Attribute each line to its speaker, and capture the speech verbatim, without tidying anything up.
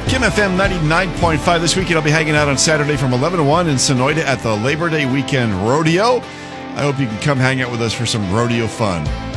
Speaker 1: Kim F M ninety-nine point five. This weekend I'll be hanging out on Saturday from eleven to one in Sonoyta at the Labor Day Weekend Rodeo. I hope you can come hang out with us for some rodeo fun.